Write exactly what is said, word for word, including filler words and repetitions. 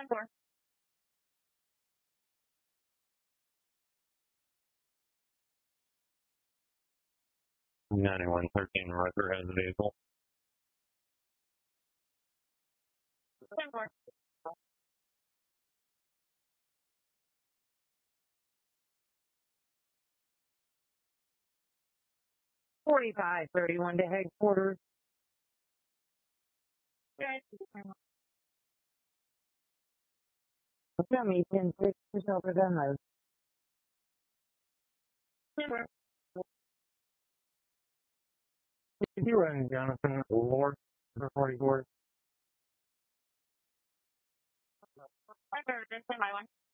ninety-one thirteen Riker has a vehicle. forty-five thirty-one to headquarters. Show me ten six to shelter demos. Did you run Jonathan Lord for forty-four?